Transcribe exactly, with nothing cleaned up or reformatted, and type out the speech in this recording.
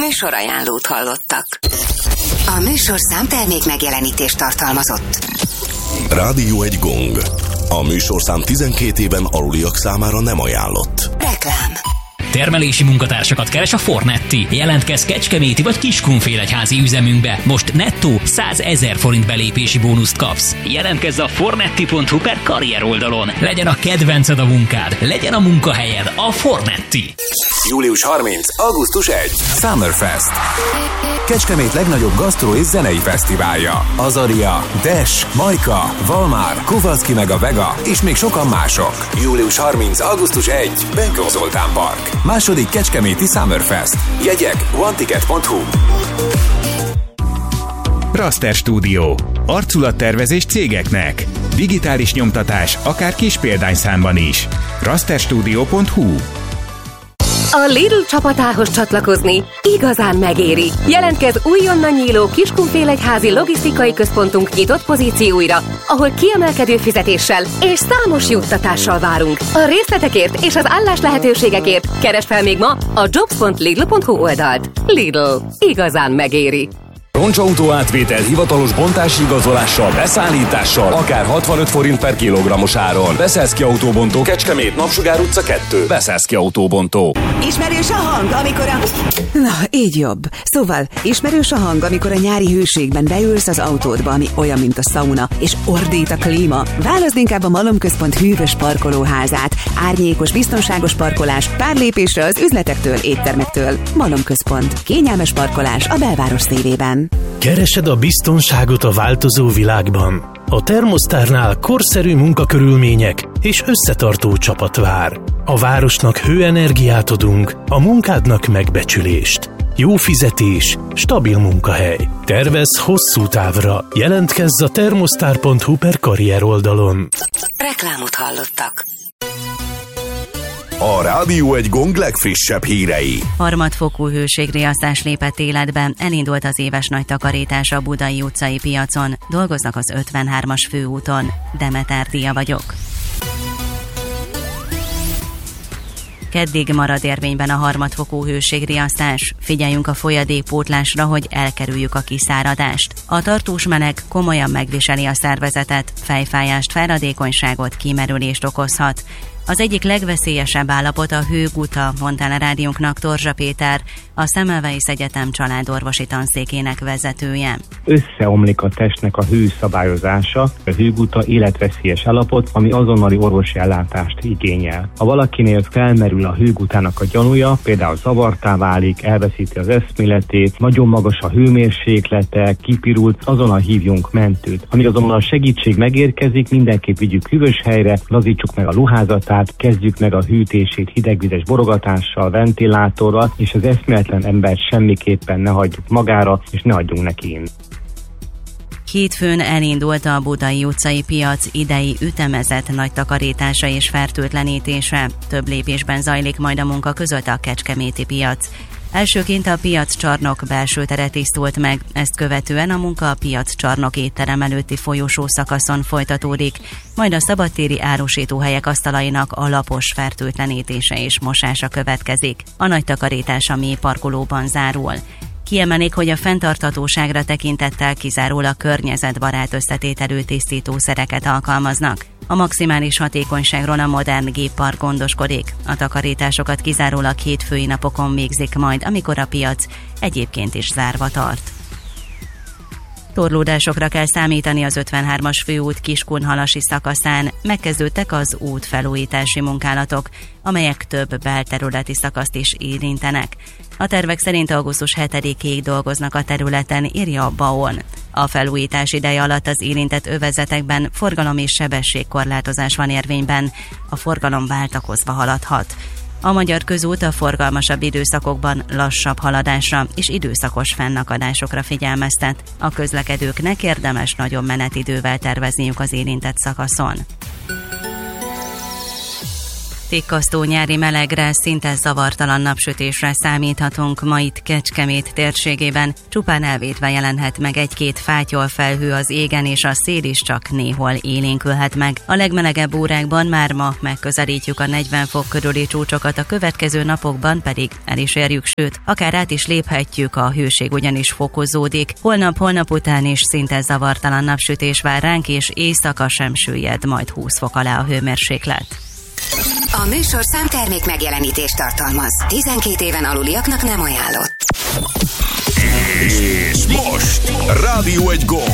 Műsorajánlót hallottak. A műsorszám termék megjelenítést tartalmazott. Rádió egy gong. A műsorszám tizenkét éven aluliak számára nem ajánlott. Reklám. Termelési munkatársakat keres a Fornetti. Jelentkezz kecskeméti vagy Kiskunfélegyházi üzemünkbe. Most nettó százezer forint belépési bónuszt kapsz. Jelentkezz a fornetti pont hu per karrier oldalon. Legyen a kedvenced a munkád. Legyen a munkahelyed a Fornetti. július harmincadika. augusztus elsejé. Summerfest. Kecskemét legnagyobb gasztró és zenei fesztiválja. Azaria, Dash, Majka, Valmár, Kovalszki meg a Vega és még sokan mások. július harmincadika. augusztus elsejé. Benkó Zoltán Park. Második kecskeméti Summerfest. Jegyek one ticket pont hu. Raster Studio. Arculattervezés cégeknek. Digitális nyomtatás, akár kis példányszámban is. raster studio pont hu. A Lidl csapatához csatlakozni igazán megéri. Jelentkezz újonnan nyíló Kiskunfélegyházi logisztikai központunk nyitott pozícióira, ahol kiemelkedő fizetéssel és számos juttatással várunk. A részletekért és az állás lehetőségekért keresd fel még ma a jobs pont lidl pont hu oldalt. Lidl. Igazán megéri. Roncsautó átvétel hivatalos bontási igazolással, beszállítással, akár hatvanöt forint per kilogrammos áron. Beszélszki Autóbontó, Kecskemét, Napsugár utca kettő. Beszélszki Autóbontó. Ismerős a hang, amikor a... Na, így jobb. Szóval, ismerős a hang, amikor a nyári hőségben beülsz az autódba, ami olyan, mint a szauna, és ordít a klíma. Válaszd inkább a Malomközpont hűvös parkolóházát. Árnyékos, biztonságos parkolás, pár lépésre az üzletektől, éttermektől. Malomközpont. Kényelmes parkolás a belváros szívében. Keresed a biztonságot a változó világban? A Termostárnál korszerű munkakörülmények és összetartó csapat vár. A városnak hőenergiát adunk, a munkádnak megbecsülést. Jó fizetés, stabil munkahely. Tervezz hosszú távra. Jelentkezz a termostár pont hu per karrier oldalon. Reklámot hallottak. A Rádió egy gong legfrissebb hírei. Harmadfokú hőségriasztás lépett életbe, elindult az éves nagy takarítás a Budai utcai piacon, dolgoznak az ötvenhármas főúton. Demeter Díja vagyok. Keddig marad érvényben a harmadfokú hőségriasztás. Figyeljünk a folyadékpótlásra, hogy elkerüljük a kiszáradást. A tartós meleg komolyan megviseli a szervezetet, fejfájást, felradékonyságot, kimerülést okozhat. Az egyik legveszélyesebb állapot a hőguta, mondta a rádiónknak Torzsa Péter, a Semmelweis Egyetem családorvosi tanszékének vezetője. Összeomlik a testnek a hőszabályozása, a hőguta életveszélyes állapot, ami azonnali orvosi ellátást igényel. Ha valakinél felmerül a hőgutának a gyanúja, például zavartá válik, elveszíti az eszméletét, nagyon magas a hőmérséklete, kipirult, azonnal hívjunk mentőt. Amíg azonnal a segítség megérkezik, mindenképp vigyük hűvös helyre, lazítsuk meg a ruházatát, kezdjük meg a hűtését hidegvizes borogatással, ventilátorral, és az eszméletlen embert semmiképpen ne hagyjuk magára, és ne hagyjunk neki inni. Hétfőn elindult a Budai utcai piac idei ütemezett nagy takarítása és fertőtlenítése. Több lépésben zajlik majd a munka között a kecskeméti piac. Elsőként a piaccsarnok belső tere tisztult meg, ezt követően a munka a piaccsarnok étterem előtti folyosó szakaszon folytatódik, majd a szabadtéri árusítóhelyek asztalainak alapos fertőtlenítése és mosása következik. A nagy takarítás a mély parkolóban zárul. Kiemelik, hogy a fenntarthatóságra tekintettel kizárólag környezetbarát összetételű tisztítószereket alkalmaznak. A maximális hatékonyságról a modern géppark gondoskodik. A takarításokat kizárólag hétfői napokon végzik majd, amikor a piac egyébként is zárva tart. Torlódásokra kell számítani az ötvenhármas főút Kiskunhalasi szakaszán. Megkezdődtek az útfelújítási munkálatok, amelyek több belterületi szakaszt is érintenek. A tervek szerint augusztus hetedikéig dolgoznak a területen, írja a BAON. A felújítás ideje alatt az érintett övezetekben forgalom és sebességkorlátozás van érvényben, a forgalom váltakozva haladhat. A Magyar Közút a forgalmasabb időszakokban lassabb haladásra és időszakos fennakadásokra figyelmeztet. A közlekedőknek érdemes nagyobb menetidővel tervezniük az érintett szakaszon. Tikkasztó nyári melegre, szinte zavartalan napsütésre számíthatunk ma itt Kecskemét térségében. Csupán elvétve jelenhet meg egy-két fátyol felhő az égen, és a szél is csak néhol élénkülhet meg. A legmelegebb órákban már ma megközelítjük a negyven fok körüli csúcsokat, a következő napokban pedig el is érjük, sőt, akár át is léphetjük, a hőség ugyanis fokozódik. Holnap, holnap után is szinte zavartalan napsütés vár ránk, és éjszaka sem süllyed majd húsz fok alá a hőmérséklet. A műsor számtermék megjelenítést tartalmaz. tizenkét éven aluliaknak nem ajánlott. És most Rádió egy gong.